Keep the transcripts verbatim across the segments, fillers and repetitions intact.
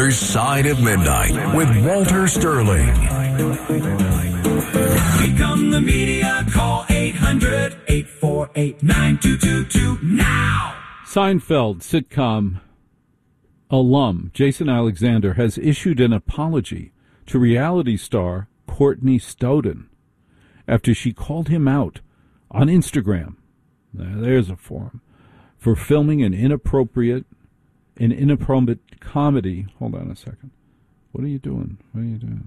Side of Midnight with Walter Sterling. Become the media. Call eight hundred, eight four eight, nine two two two now. Seinfeld sitcom alum Jason Alexander has issued an apology to reality star Courtney Stodden after she called him out on Instagram. Now, there's a forum for filming an inappropriate an inappropriate comedy. Hold on a second. What are you doing? What are you doing?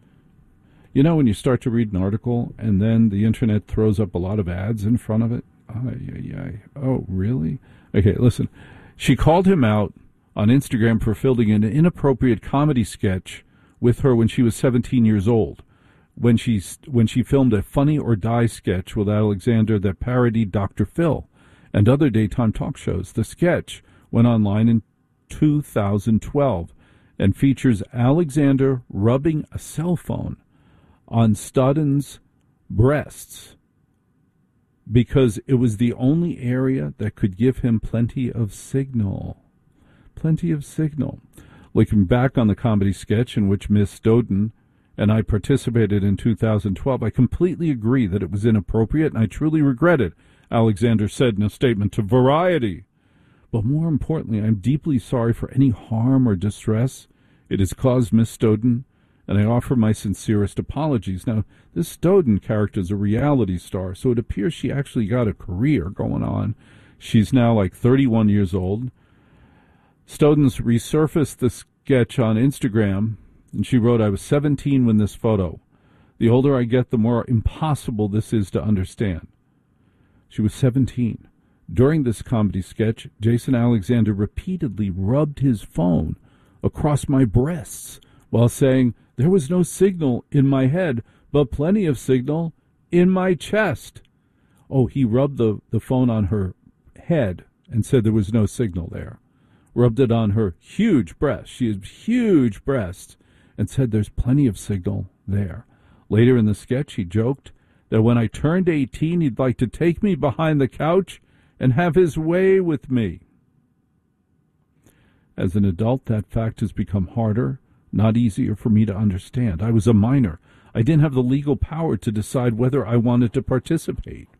You know when you start to read an article and then the internet throws up a lot of ads in front of it? Ay, ay, ay. Oh, really? Okay, listen. She called him out on Instagram for filming an inappropriate comedy sketch with her when she was seventeen years old, when she, when she filmed a Funny or Die sketch with Alexander that parodied Doctor Phil and other daytime talk shows. The sketch went online in two thousand twelve and features Alexander rubbing a cell phone on Stodden's breasts because it was the only area that could give him plenty of signal. Plenty of signal. Looking back on the comedy sketch in which Miss Stodden and I participated in two thousand twelve, I completely agree that it was inappropriate, and I truly regret it, Alexander said in a statement to Variety. But more importantly, I'm deeply sorry for any harm or distress it has caused Miss Stodden, and I offer my sincerest apologies. Now, this Stodden character is a reality star, so it appears she actually got a career going on. She's now like thirty-one years old. Stodden's resurfaced the sketch on Instagram, and she wrote, "I was seventeen when this photo. The older I get, the more impossible this is to understand." She was seventeen. During this comedy sketch, Jason Alexander repeatedly rubbed his phone across my breasts while saying, "There was no signal in my head, but plenty of signal in my chest." Oh, he rubbed the, the phone on her head and said there was no signal there. Rubbed it on her huge breasts. She has huge breasts, and said there's plenty of signal there. Later in the sketch, he joked that when I turned eighteen, he'd like to take me behind the couch and have his way with me. As an adult, that fact has become harder, not easier for me to understand. I was a minor. I didn't have the legal power to decide whether I wanted to participate.